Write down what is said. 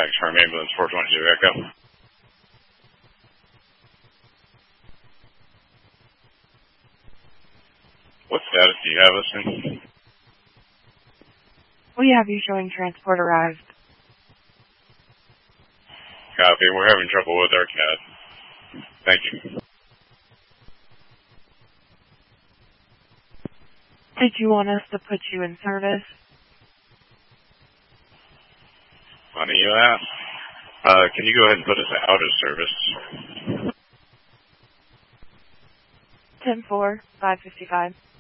Foxtrot Ambulance 422 Echo. What status do you have us in? We have you showing transport arrived. Copy. We're having trouble with our CAD. Thank you. Did you want us to put you in service? Funny you ask. Can you go ahead and put us out of service? 10-4, 555.